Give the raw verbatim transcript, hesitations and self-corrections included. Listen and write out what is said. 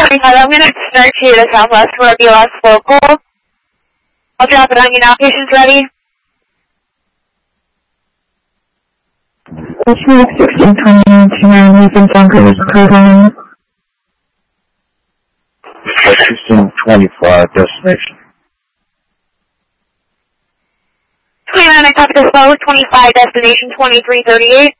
I'm going to start to the southwest for a B L S local. I'll drop it on you now. Patients ready? sixteen twenty-nine, we've been Bunkers program. sixteen twenty-five, destination. twenty-nine, I copy the slow, twenty-five, destination twenty-three thirty-eight.